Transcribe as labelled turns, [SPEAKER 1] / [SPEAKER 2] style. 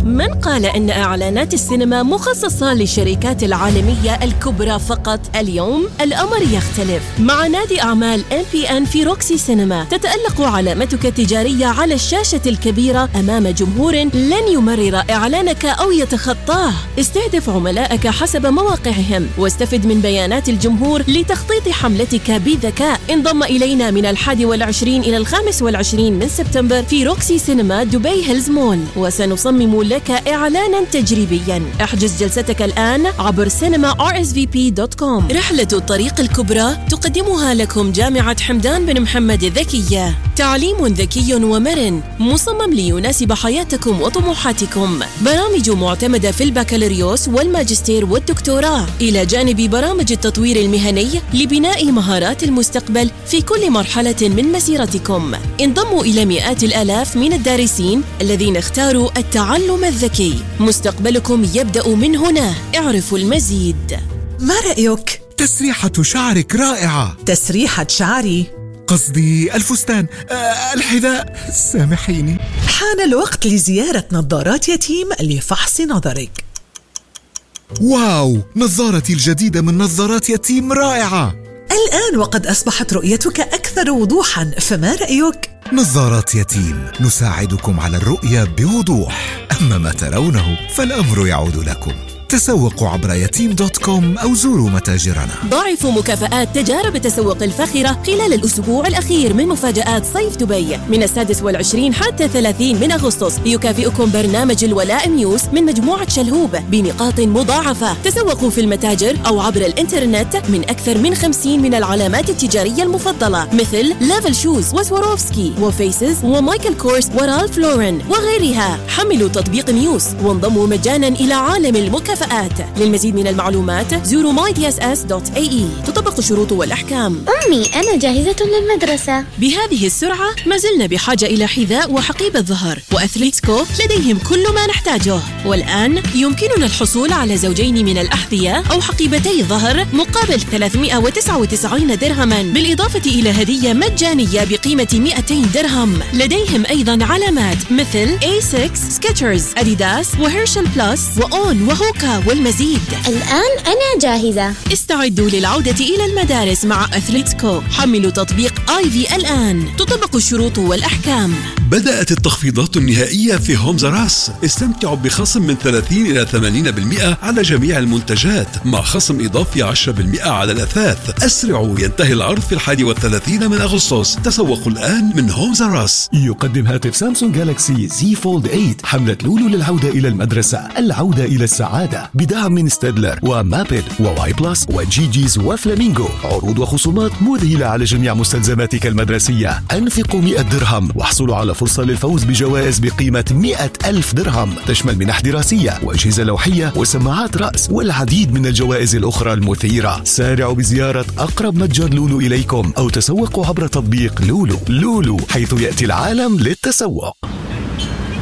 [SPEAKER 1] من قال أن إعلانات السينما مخصصة للشركات العالمية الكبرى فقط؟ اليوم الأمر يختلف. مع نادي أعمال MPN في روكسي سينما تتألق علامتك التجارية على الشاشة الكبيرة أمام جمهور لن يمرر إعلانك أو يتخطاه. استهدف عملائك حسب مواقعهم واستفد من بيانات الجمهور لتخطيط حملتك بذكاء. انضم إلينا من 21 إلى 25 من سبتمبر في روكسي سينما دبي هيلز مول، وسنصمم لك إعلانا تجريبيا. احجز جلستك الآن عبر cinema.rsvp.com. رحلة الطريق الكبرى تقدمها لكم جامعة حمدان بن محمد الذكية. تعليم ذكي ومرن مصمم ليناسب حياتكم وطموحاتكم. برامج معتمدة في البكالوريوس والماجستير والدكتوراه، إلى جانب برامج التطوير المهني لبناء مهارات المستقبل في كل مرحلة من مسيرتكم. انضموا إلى مئات الآلاف من الدارسين الذين اختاروا التعلم الذكي. مستقبلكم يبدأ من هنا. اعرفوا المزيد.
[SPEAKER 2] ما رأيك؟
[SPEAKER 3] تسريحة شعرك رائعة.
[SPEAKER 2] تسريحة شعري؟
[SPEAKER 3] قصدي الفستان، الحذاء، سامحيني.
[SPEAKER 2] حان الوقت لزيارة نظارات يتيم لفحص نظرك.
[SPEAKER 3] واو، نظارتي الجديدة من نظارات يتيم رائعة.
[SPEAKER 2] الآن وقد أصبحت رؤيتك أكثر وضوحاً، فما رأيك؟
[SPEAKER 3] نظارات يتيم نساعدكم على الرؤية بوضوح، أما ما ترونه فالأمر يعود لكم. تسوقوا عبر يتيم.com أو زوروا متاجرنا.
[SPEAKER 1] ضاعفوا مكافآت تجارب التسوق الفاخرة خلال الأسبوع الأخير من مفاجآت صيف دبي من 26 حتى 30 من أغسطس. يكافئكم برنامج الولاء نيوز من مجموعة شلهوب بنقاط مضاعفة. تسوقوا في المتاجر أو عبر الإنترنت من أكثر من 50 من العلامات التجارية المفضلة مثل ليفل شوز وسواروفسكي وفيسز ومايكل كورس ورالف لورن وغيرها. حملوا تطبيق نيوز وانضموا مجانا إلى عالم المكافآت. للمزيد من المعلومات زوروا mydss.ae. تطبق الشروط والأحكام.
[SPEAKER 4] أمي، أنا جاهزة للمدرسة.
[SPEAKER 1] بهذه السرعة ما زلنا بحاجة إلى حذاء وحقيبة ظهر، وأثليتسكو لديهم كل ما نحتاجه. والآن يمكننا الحصول على زوجين من الأحذية أو حقيبتي ظهر مقابل 399 درهما، بالإضافة إلى هدية مجانية بقيمة 200 درهم. لديهم أيضا علامات مثل A6، سكيتشرز، أديداس، وهيرشل بلس، وأون، وهوكا، والمزيد.
[SPEAKER 4] الآن أنا جاهزة.
[SPEAKER 1] استعدوا للعودة إلى المدارس مع أثليتسكو. حملوا تطبيق آيفي الآن. تطبق الشروط والأحكام.
[SPEAKER 5] بدأت التخفيضات النهائية في هومز راس. استمتعوا بخصم من 30 إلى 80% على جميع المنتجات، مع خصم إضافي 10% على الأثاث. أسرعوا، ينتهي العرض في 31 من أغسطس. تسوقوا الآن من هومز راس.
[SPEAKER 6] يقدم هاتف سامسونج جالاكسي زي فولد 8 حملة لولو للعودة إلى المدرسة، العودة إلى السعادة، بدعم من ستيدلر ومابل وواي بلس وجي جيز وفلامينغو. عروض وخصومات مذهلة على جميع مستلزماتك المدرسية. أنفقوا 100 درهم واحصلوا على فرصة للفوز بجوائز بقيمة 100,000 درهم، تشمل منح دراسية وأجهزة لوحية وسماعات رأس والعديد من الجوائز الأخرى المثيرة. سارعوا بزيارة أقرب متجر لولو إليكم أو تسوقوا عبر تطبيق لولو. لولو، حيث يأتي العالم للتسوق.